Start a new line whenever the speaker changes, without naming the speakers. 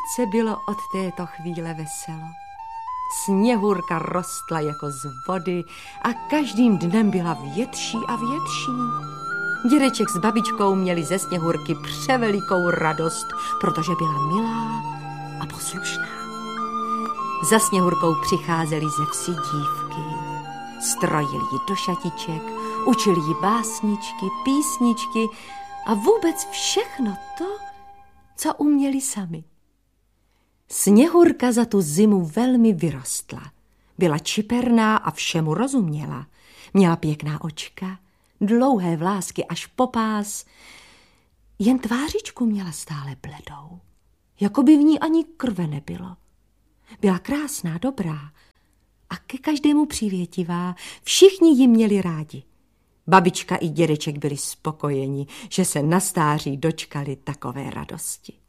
babičce bylo od této chvíle veselo. Sněhurka rostla jako z vody a každým dnem byla větší a větší. Dědeček s babičkou měli ze Sněhurky převelikou radost, protože byla milá a poslušná. Za Sněhurkou přicházely ze vsi dívky. Strojili ji do šatiček, učili ji básničky, písničky a vůbec všechno to, co uměli sami. Sněhurka za tu zimu velmi vyrostla. Byla čiperná a všemu rozuměla. Měla pěkná očka, dlouhé vlásky až po pás, jen tvářičku měla stále bledou, jako by v ní ani krve nebylo. Byla krásná, dobrá a ke každému přivětivá, všichni ji měli rádi. Babička i dědeček byli spokojeni, že se na stáří dočkali takové radosti.